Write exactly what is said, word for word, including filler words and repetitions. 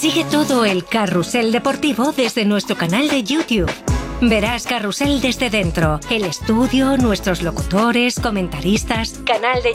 Sigue todo el carrusel deportivo desde nuestro canal de YouTube. Verás Carrusel desde dentro, el estudio, nuestros locutores, comentaristas, canal de